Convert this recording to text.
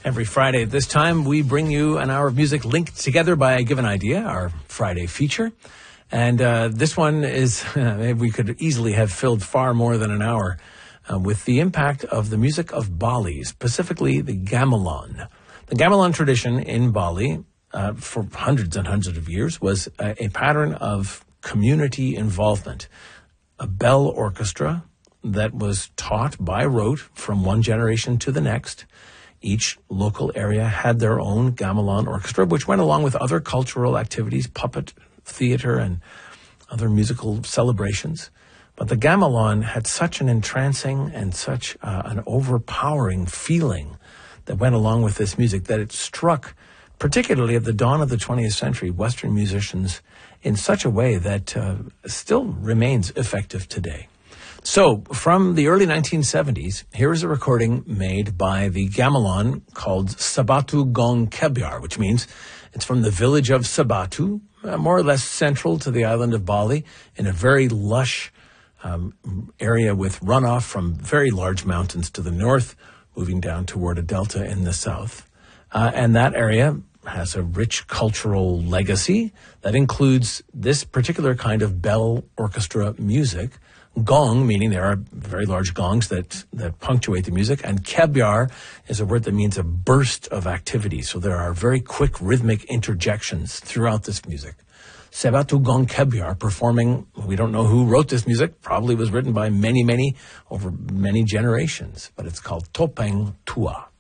Every Friday at this time, we bring you an hour of music linked together by a given idea, our Friday feature. And this one is, we could easily have filled far more than an hour with the impact of the music of Bali, specifically the gamelan. The gamelan tradition in Bali, for hundreds and hundreds of years, was a pattern of community involvement. A bell orchestra that was taught by rote from one generation to the next. Each local area had their own gamelan orchestra, which went along with other cultural activities, puppet theater and other musical celebrations. But the gamelan had such an entrancing and such an overpowering feeling that went along with this music that it struck, particularly at the dawn of the 20th century, Western musicians in such a way that still remains effective today. So, from the early 1970s, here is a recording made by the gamelan called Sabatu Gong Kebyar, which means it's from the village of Sabatu, more or less central to the island of Bali, in a very lush area with runoff from very large mountains to the north, moving down toward a delta in the south. And that area has a rich cultural legacy that includes this particular kind of bell orchestra music. Gong, meaning there are very large gongs that punctuate the music, and kebyar is a word that means a burst of activity. So there are very quick rhythmic interjections throughout this music. Sabatu Gong Kebyar performing, we don't know who wrote this music, probably was written by many, over many generations, but it's called Topeng Tua.